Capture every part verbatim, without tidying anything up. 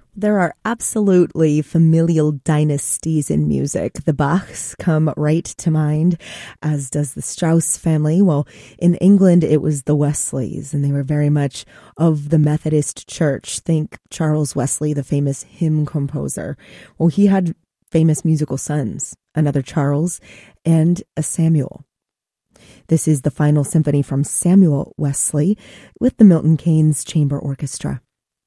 There are absolutely familial dynasties in music. The Bachs come right to mind, as does the Strauss family. Well, in England, it was the Wesleys, and they were very much of the Methodist Church. Think Charles Wesley, the famous hymn composer. Well, he had famous musical sons, another Charles and a Samuel. This is the final symphony from Samuel Wesley with the Milton Keynes Chamber Orchestra.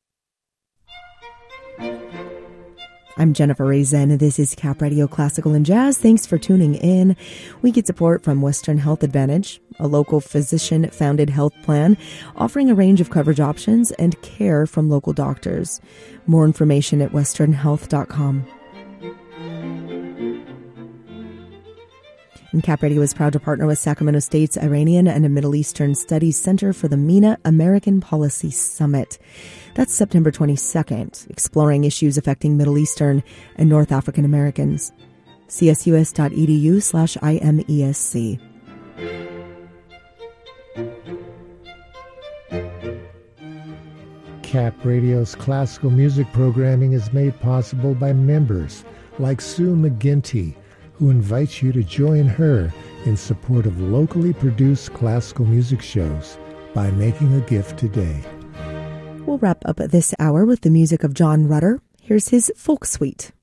I'm Jennifer Rezen. This is Cap Radio Classical and Jazz. Thanks for tuning in. We get support from Western Health Advantage, a local physician-founded health plan offering a range of coverage options and care from local doctors. More information at western health dot com. And Cap Radio is proud to partner with Sacramento State's Iranian and Middle Eastern Studies Center for the MENA American Policy Summit. That's September twenty-second, exploring issues affecting Middle Eastern and North African Americans. c s u s dot e d u slash I M E S C. Cap Radio's classical music programming is made possible by members like Sue McGinty, who invites you to join her in support of locally produced classical music shows by making a gift today. We'll wrap up this hour with the music of John Rutter. Here's his Folk Suite.